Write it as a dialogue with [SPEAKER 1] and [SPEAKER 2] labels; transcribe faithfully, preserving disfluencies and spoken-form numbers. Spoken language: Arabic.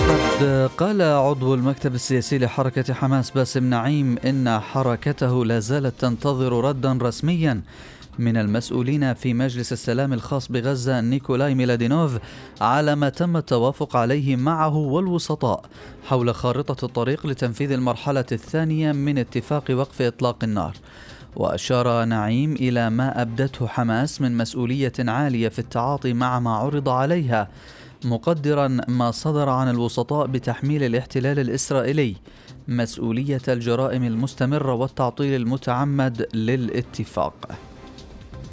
[SPEAKER 1] وقد قال عضو المكتب السياسي لحركة حماس باسم نعيم إن حركته لا زالت تنتظر ردا رسميا من المسؤولين في مجلس السلام الخاص بغزة نيكولاي ميلادينوف على ما تم التوافق عليه معه والوسطاء حول خارطة الطريق لتنفيذ المرحلة الثانية من اتفاق وقف إطلاق النار. وأشار نعيم إلى ما أبدته حماس من مسؤولية عالية في التعاطي مع ما عرض عليها، مقدرا ما صدر عن الوسطاء بتحميل الاحتلال الإسرائيلي مسؤولية الجرائم المستمرة والتعطيل المتعمد للاتفاق.